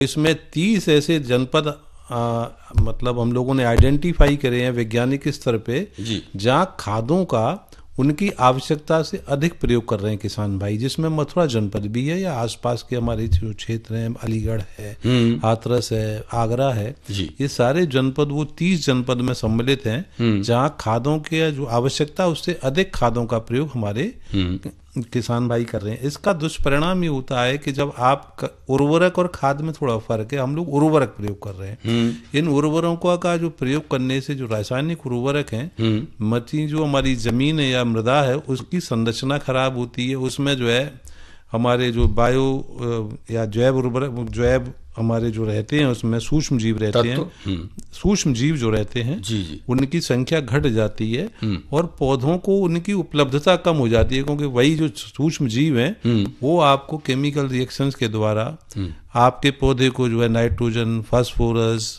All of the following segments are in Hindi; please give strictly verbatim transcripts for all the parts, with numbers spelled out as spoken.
इसमें तीस ऐसे जनपद आ, मतलब हम लोगों ने आइडेंटिफाई करे हैं वैज्ञानिक स्तर पे, जहां खादों का उनकी आवश्यकता से अधिक प्रयोग कर रहे हैं किसान भाई, जिसमें मथुरा जनपद भी है या आसपास के हमारे जो क्षेत्र हैं, अलीगढ़ है, हाथरस है, आगरा है, ये सारे जनपद वो तीस जनपद में सम्मिलित हैं जहां खादों के जो आवश्यकता उससे अधिक खादों का प्रयोग हमारे किसान भाई कर रहे हैं। इसका दुष्परिणाम ये होता है कि जब आप उर्वरक और खाद में थोड़ा फर्क है, हम लोग उर्वरक प्रयोग कर रहे हैं। इन उर्वरकों का जो प्रयोग करने से जो रासायनिक उर्वरक हैं, मट्टी जो हमारी जमीन है या मृदा है उसकी संरचना खराब होती है, उसमें जो है हमारे जो बायो या जैव उर्वरक जैव हमारे जो रहते हैं उसमें सूक्ष्म जीव रहते हैं, सूक्ष्म जीव जो रहते हैं जी जी। उनकी संख्या घट जाती है और पौधों को उनकी उपलब्धता कम हो जाती है, क्योंकि वही जो सूक्ष्म जीव हैं वो आपको केमिकल रिएक्शंस के द्वारा आपके पौधे को जो है नाइट्रोजन, फास्फोरस,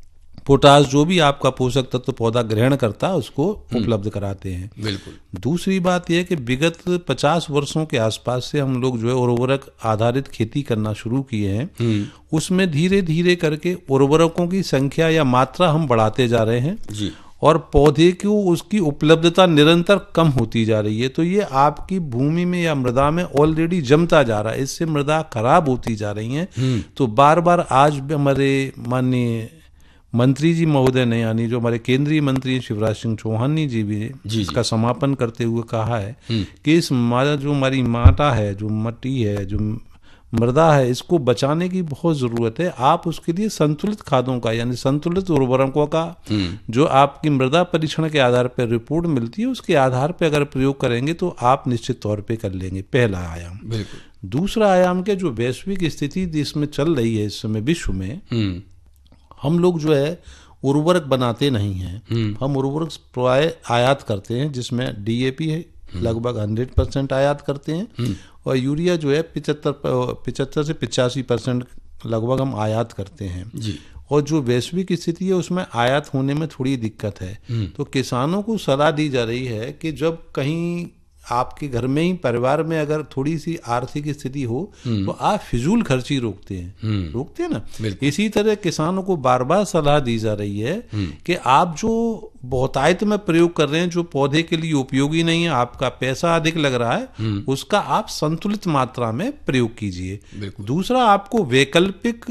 पोटास, जो भी आपका पोषक तत्व तो पौधा ग्रहण करता है उसको उपलब्ध कराते हैं। बिल्कुल। दूसरी बात यह है कि विगत पचास वर्षों के आसपास से हम लोग जो है उर्वरक आधारित खेती करना शुरू किए हैं, उसमें धीरे धीरे करके उर्वरकों की संख्या या मात्रा हम बढ़ाते जा रहे हैं जी। और पौधे को उसकी उपलब्धता निरंतर कम होती जा रही है, तो ये आपकी भूमि में या मृदा में ऑलरेडी जमता जा रहा है, इससे मृदा खराब होती जा रही है। तो बार बार आज हमारे माननीय मंत्री जी महोदय ने, यानी जो हमारे केंद्रीय मंत्री शिवराज सिंह चौहान जी भी जी इसका समापन करते हुए कहा है कि इस हमारा जो हमारी माटा है, जो मट्टी है, जो मृदा है, इसको बचाने की बहुत जरूरत है। आप उसके लिए संतुलित खादों का यानी संतुलित उर्वरकों का जो आपकी मृदा परीक्षण के आधार पर रिपोर्ट मिलती है उसके आधार पर अगर प्रयोग करेंगे तो आप निश्चित तौर पे कर लेंगे, पहला आयाम। दूसरा आयाम के जो वैश्विक स्थिति जिसमें चल रही है इस समय विश्व में, हम लोग जो है उर्वरक बनाते नहीं हैं, हम उर्वरक प्राय आयात करते हैं, जिसमें डीएपी है लगभग हंड्रेड परसेंट आयात करते हैं और यूरिया जो है पिचहत्तर पिचहत्तर से पिचासी परसेंट लगभग हम आयात करते हैं जी। और जो वैश्विक स्थिति है उसमें आयात होने में थोड़ी दिक्कत है, तो किसानों को सलाह दी जा रही है कि जब कहीं आपके घर में ही परिवार में अगर थोड़ी सी आर्थिक स्थिति हो तो आप फिजूल खर्ची रोकते हैं रोकते हैं ना। इसी तरह किसानों को बार बार सलाह दी जा रही है कि आप जो बहुतायत में प्रयोग कर रहे हैं, जो पौधे के लिए उपयोगी नहीं है, आपका पैसा अधिक लग रहा है, उसका आप संतुलित मात्रा में प्रयोग कीजिए। दूसरा, आपको वैकल्पिक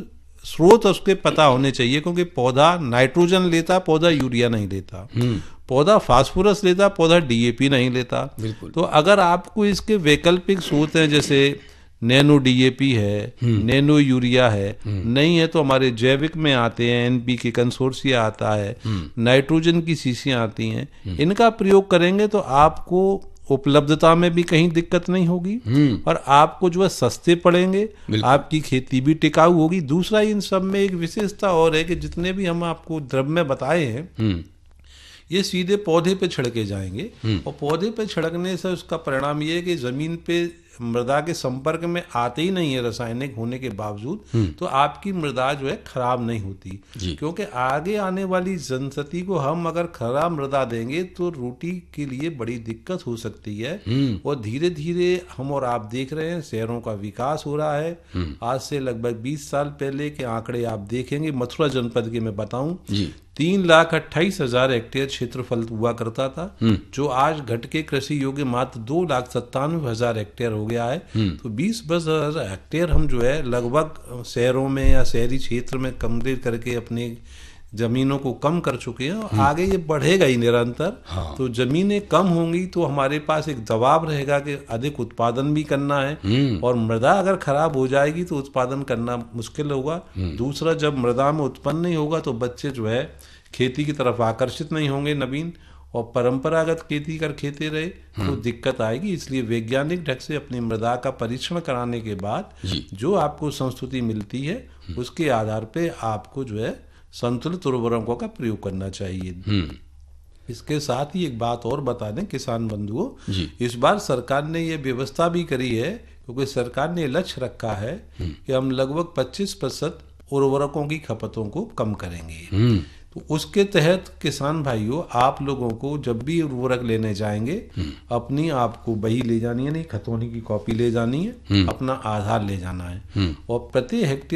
स्रोत उसके पता होने चाहिए, क्योंकि पौधा नाइट्रोजन लेता, पौधा यूरिया नहीं लेता, पौधा फास्फोरस लेता, पौधा डीएपी नहीं लेता। तो अगर आपको इसके वैकल्पिक स्रोत हैं, जैसे नैनो डीएपी है, नैनो यूरिया है, नहीं है तो हमारे जैविक में आते हैं, एनपीके कंसोर्सिया आता है, नाइट्रोजन की शीशियां आती हैं, इनका प्रयोग करेंगे तो आपको उपलब्धता में भी कहीं दिक्कत नहीं होगी और आपको जो है सस्ते पड़ेंगे, आपकी खेती भी टिकाऊ होगी। दूसरा, इन सब में एक विशेषता और है कि जितने भी हम आपको द्रव्य बताए हैं ये सीधे पौधे पे छिड़के जाएंगे और पौधे पे छिड़कने से उसका परिणाम ये है कि जमीन पे मृदा के संपर्क में आते ही नहीं है रासायनिक होने के बावजूद, तो आपकी मृदा जो है खराब नहीं होती, क्योंकि आगे आने वाली जनसती को हम अगर खराब मृदा देंगे तो रोटी के लिए बड़ी दिक्कत हो सकती है। और धीरे धीरे हम और आप देख रहे हैं शहरों का विकास हो रहा है। आज से लगभग बीस साल पहले के आंकड़े आप देखेंगे, मथुरा जनपद के मैं बताऊं तीन लाख अट्ठाईस हजार हेक्टेयर क्षेत्रफल हुआ करता था, जो आज घट के कृषि योग्य मात्र दो लाख सत्तानवे हजार हेक्टेयर हो गया है। तो बीस बस हजार हेक्टेयर हम जो है लगभग शहरों में या शहरी क्षेत्र में कमरे करके अपनी जमीनों को कम कर चुके हैं और आगे ये बढ़ेगा ही निरंतर। हाँ। तो जमीनें कम होंगी तो हमारे पास एक दबाव रहेगा कि अधिक उत्पादन भी करना है और मृदा अगर खराब हो जाएगी तो उत्पादन करना मुश्किल होगा। दूसरा, जब मृदा में उत्पन्न नहीं होगा तो बच्चे जो है खेती की तरफ आकर्षित नहीं होंगे नवीन, और परंपरागत खेती कर खेते रहे तो दिक्कत आएगी। इसलिए वैज्ञानिक ढंग से अपनी मृदा का परीक्षण कराने के बाद जो आपको संस्तुति मिलती है उसके आधार पे आपको जो है संतुलित उर्वरकों का प्रयोग करना चाहिए। इसके साथ ही एक बात और बता दें किसान बंधुओं, इस बार सरकार ने ये व्यवस्था भी करी है, क्योंकि सरकार ने लक्ष्य रखा है कि हम लगभग पच्चीस प्रतिशत उर्वरकों की खपतों को कम करेंगे। तो उसके तहत किसान भाइयों, आप लोगों को जब भी उर्वरक लेने जाएंगे अपनी आपको बही ले जानी है, नहीं खतौनी की कॉपी ले जानी है, अपना आधार ले जाना है और प्रति हेक्टेयर